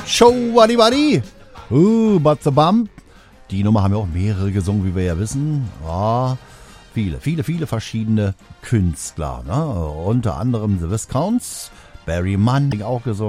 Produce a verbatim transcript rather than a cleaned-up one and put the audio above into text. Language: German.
Show Waddy Waddy. Uh, but the Bump. Die Nummer haben ja auch mehrere gesungen, wie wir ja wissen. Ja, viele, viele, viele verschiedene Künstler. Ne? Unter anderem The Viscounts, Barry Mann auch gesungen.